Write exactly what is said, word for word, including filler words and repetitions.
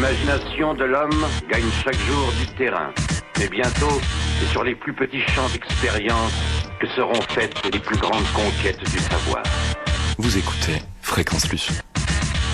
L'imagination de l'homme gagne chaque jour du terrain. Mais bientôt, c'est sur les plus petits champs d'expérience que seront faites les plus grandes conquêtes du savoir. Vous écoutez Fréquence Luce.